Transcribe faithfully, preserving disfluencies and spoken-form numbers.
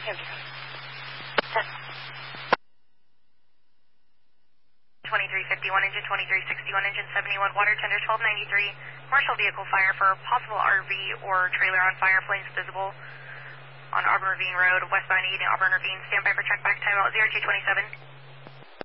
twenty-three fifty-one engine, twenty-three sixty-one engine, seventy-one water tender, twelve ninety-three. Commercial vehicle fire for possible R V or trailer on fire, flames visible on Auburn Ravine Road, westbound eight in Auburn Ravine. Stand by for check back, timeout zero two twenty-seven.